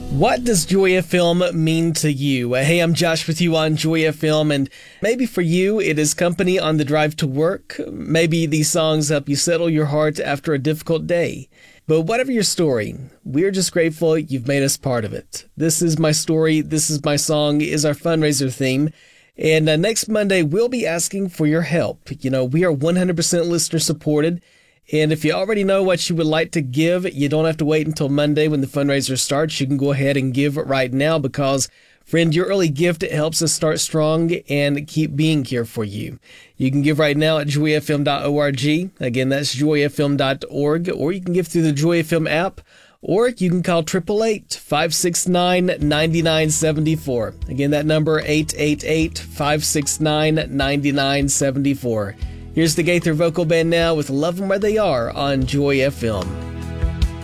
What does Joy FM mean to you? Hey, I'm Josh with you on Joy FM, and maybe for you, it is company on the drive to work. Maybe these songs help you settle your heart after a difficult day. But whatever your story, we're just grateful you've made us part of it. This is my story, this is my song is our fundraiser theme. And next Monday, we'll be asking for your help. You know, we are 100% listener supported. And if you already know what you would like to give, you don't have to wait until Monday when the fundraiser starts. You can go ahead and give right now because, friend, your early gift helps us start strong and keep being here for you. You can give right now at joyfm.org. Again, that's joyfm.org. Or you can give through the Joy FM app. Or you can call 888-569-9974. Again, that number, 888-569-9974. Here's the Gaither Vocal Band now with Love 'Em Where They Are on Joy FM.